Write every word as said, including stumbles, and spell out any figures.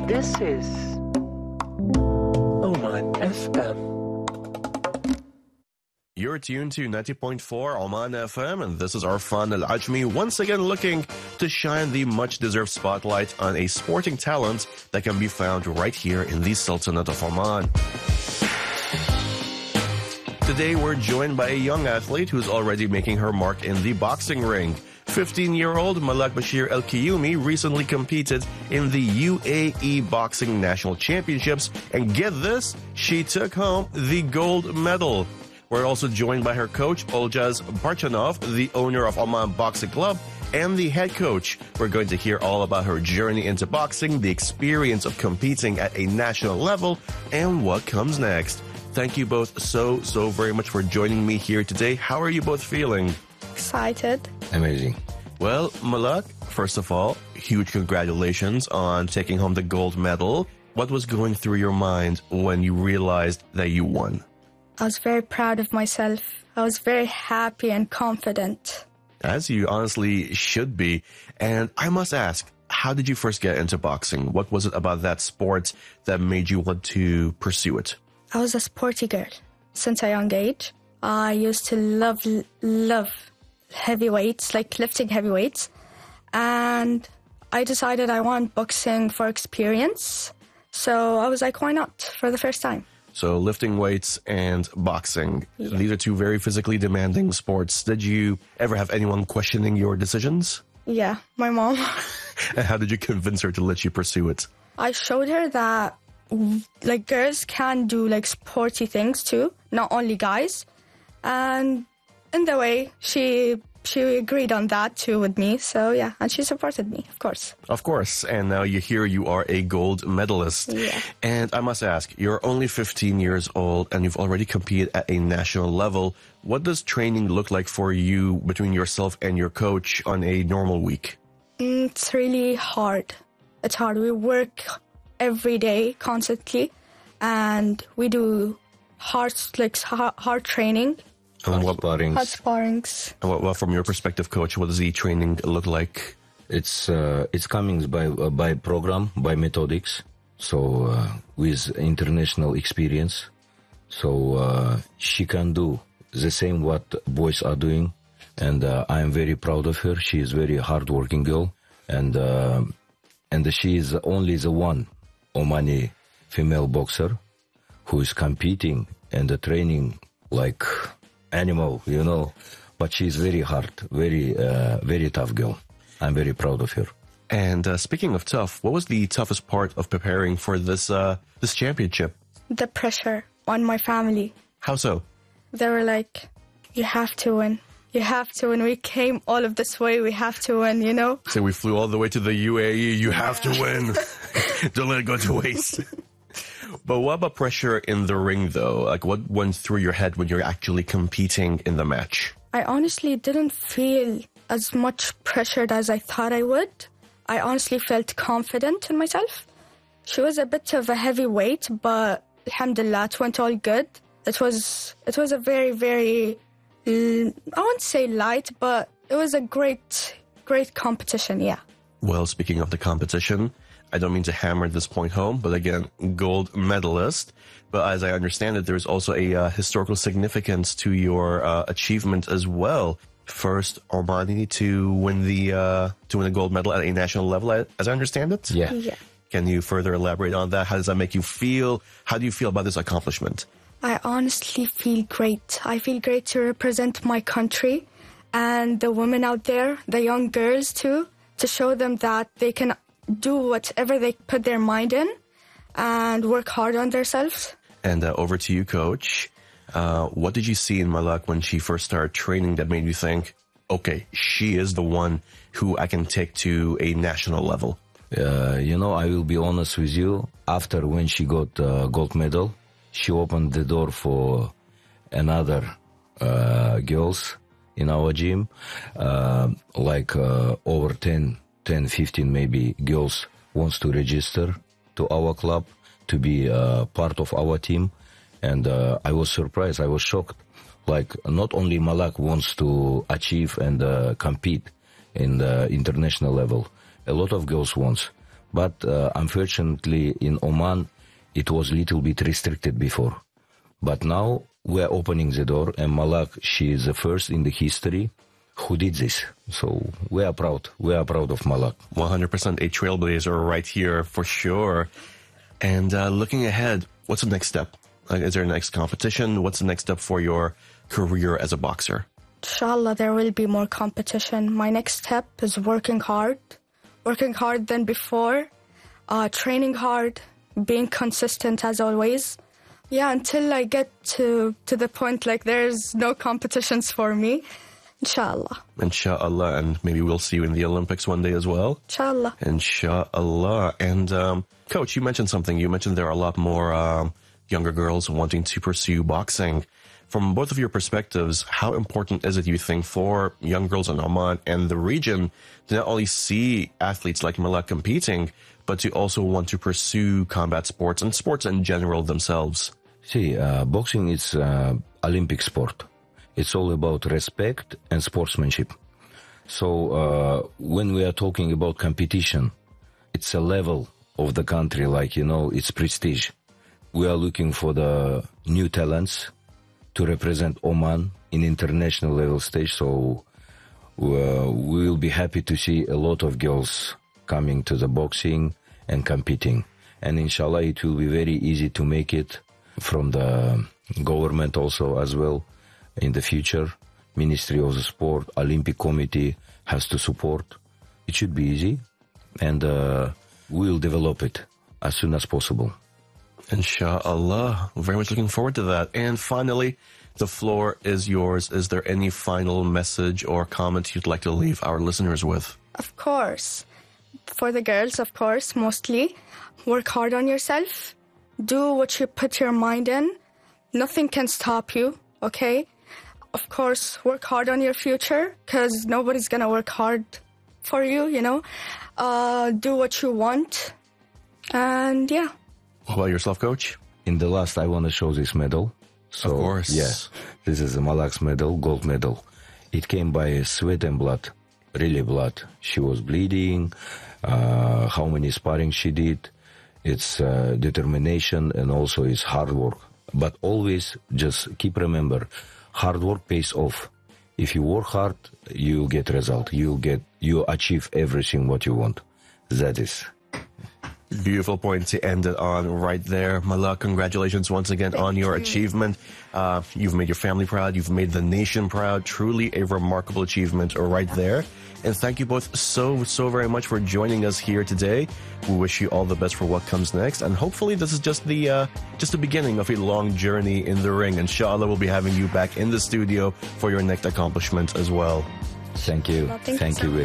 This is Oman F M. You're tuned to ninety point four Oman F M, and this is Arfan Al-Ajmi, once again looking to shine the much-deserved spotlight on a sporting talent that can be found right here in the Sultanate of Oman. Today, we're joined by a young athlete who's already making her mark in the boxing ring. fifteen-year-old Malak Bashir El-Kiyumi recently competed in the U A E Boxing National Championships, and get this, she took home the gold medal. We're also joined by her coach, Oljaz Barchanov, the owner of Oman Boxing Club, and the head coach. We're going to hear all about her journey into boxing, the experience of competing at a national level, and what comes next. Thank you both so, so very much for joining me here today. How are you both feeling? Excited. Amazing. Well, Malak, first of all, huge congratulations on taking home the gold medal. What was going through your mind when you realized that you won? I was very proud of myself. I was very happy and confident. As you honestly should be. And I must ask, how did you first get into boxing? What was it about that sport that made you want to pursue it? I was a sporty girl since a young age. I used to love, love heavy weights, like lifting heavy weights. And I decided I want boxing for experience. So I was like, why not, for the first time? So lifting weights and boxing, yeah. These are two very physically demanding sports. Did you ever have anyone questioning your decisions? Yeah, my mom. And how did you convince her to let you pursue it? I showed her that like girls can do like sporty things too, not only guys. And in the way, she she agreed on that too with me. So yeah, and she supported me, of course. Of course. And now you hear you are a gold medalist. Yeah. And I must ask, you're only fifteen years old and you've already competed at a national level. What does training look like for you between yourself and your coach on a normal week? Mm, it's really hard. It's hard. We work every day, constantly, and we do hard, like hard, hard training. And what sparrings? Hard sparrings. Well, well, from your perspective, coach, what does the training look like? It's uh, it's coming by uh, by program, by methodics. So uh, with international experience, so uh, she can do the same what boys are doing, and uh, I am very proud of her. She is very hardworking girl, and uh, and she is only the one Omani female boxer who is competing and uh, training like animal, you know. But she is very hard, very uh, very tough girl. I'm very proud of her. And uh, speaking of tough, what was the toughest part of preparing for this uh, this championship? The pressure on my family. How so? They were like, you have to win. You have to win. We came all of this way. We have to win, you know? So we flew all the way to the U A E. You have to win. Don't let it go to waste. But what about pressure in the ring, though? Like, what went through your head when you're actually competing in the match? I honestly didn't feel as much pressured as I thought I would. I honestly felt confident in myself. She was a bit of a heavy weight, but alhamdulillah, it went all good. It was, it was a very, very, I won't say light, but it was a great, great competition, yeah. Well, speaking of the competition, I don't mean to hammer this point home, but again, gold medalist. But as I understand it, there's also a uh, historical significance to your uh, achievement as well. First Omani to win the uh, to win a gold medal at a national level, as I understand it. Yeah. Yeah. Can you further elaborate on that? How does that make you feel? How do you feel about this accomplishment? I honestly feel great. I feel great to represent my country and the women out there, the young girls too, to show them that they can do whatever they put their mind in and work hard on themselves. And uh, over to you, Coach. Uh, what did you see in Malak when she first started training that made you think, okay, she is the one who I can take to a national level? Uh, you know, I will be honest with you. After when she got uh, gold medal, she opened the door for another uh, girls in our gym, uh, like uh, over ten, ten, fifteen maybe girls wants to register to our club to be uh, part of our team. And uh, I was surprised, I was shocked. Like, not only Malak wants to achieve and uh, compete in the international level, a lot of girls wants. But uh, unfortunately, in Oman, it was a little bit restricted before. But now we're opening the door, and Malak, she is the first in the history who did this. So we are proud. We are proud of Malak. one hundred percent a trailblazer right here for sure. And uh, looking ahead, what's the next step? Like, is there a next competition? What's the next step for your career as a boxer? Inshallah, there will be more competition. My next step is working hard. Working hard than before. Uh, training hard. Being consistent as always. Yeah, until I get to, to the point like there's no competitions for me. Inshallah. Inshallah. And maybe we'll see you in the Olympics one day as well. Inshallah. Inshallah. And um, Coach, you mentioned something. You mentioned there are a lot more um, younger girls wanting to pursue boxing. From both of your perspectives, how important is it, you think, for young girls in Oman and the region to not only see athletes like Malak competing, but to also want to pursue combat sports and sports in general themselves? See, uh, boxing is uh, Olympic sport. It's all about respect and sportsmanship. So uh, when we are talking about competition, it's a level of the country, like, you know, it's prestige. We are looking for the new talents to represent Oman in international level stage. So uh, we will be happy to see a lot of girls coming to the boxing and competing. And inshallah, it will be very easy to make it from the government also as well in the future. Ministry of the Sport, Olympic Committee has to support. It should be easy, and uh, we'll develop it as soon as possible. Inshallah. Very much looking forward to that. And finally, the floor is yours. Is there any final message or comment you'd like to leave our listeners with? Of course. For the girls, of course, mostly. Work hard on yourself. Do what you put your mind in. Nothing can stop you, okay? Of course, work hard on your future, because nobody's going to work hard for you, you know? Uh, do what you want. And, yeah. What about yourself, Coach? In the last, I want to show this medal. So, of course. Yeah, this is a Malak's medal, gold medal. It came by sweat and blood, really blood. She was bleeding, uh, how many sparring she did. It's uh, determination and also it's hard work. But always just keep remember, hard work pays off. If you work hard, you get result. You get, you achieve everything what you want. That is. Beautiful point to end it on right there. Malak, congratulations once again Thank on your you. achievement. Uh, you've made your family proud. You've made the nation proud. Truly a remarkable achievement right there. And thank you both so, so very much for joining us here today. We wish you all the best for what comes next. And hopefully this is just the uh, just the beginning of a long journey in the ring. Inshallah, we'll be having you back in the studio for your next accomplishment as well. Thank you. Well, thank thank you, you very